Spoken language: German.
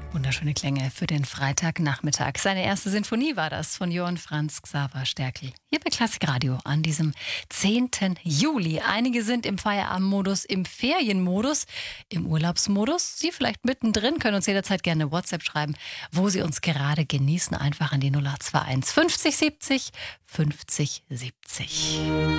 Wunderschöne Klänge für den Freitagnachmittag. Seine erste Sinfonie war das von Johann Franz Xaver Sterkel. Hier bei Klassikradio an diesem 10. Juli. Einige sind im Feierabendmodus, im Ferienmodus, im Urlaubsmodus. Sie vielleicht mittendrin, können uns jederzeit gerne WhatsApp schreiben, wo Sie uns gerade genießen. Einfach an die 0821 50 70 50 70.